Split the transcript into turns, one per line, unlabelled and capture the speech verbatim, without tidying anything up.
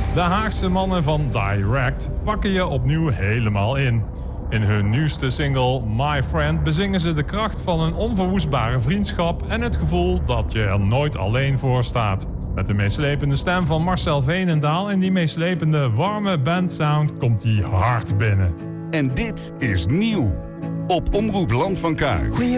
De Haagse mannen van Direct pakken je opnieuw helemaal in. In hun nieuwste single My Friend bezingen ze de kracht van een onverwoestbare vriendschap en het gevoel dat je er nooit alleen voor staat. Met de meeslepende stem van Marcel Veenendaal en die meeslepende warme bandsound komt hij hard binnen.
En dit is nieuw op Omroep Land van Kuik.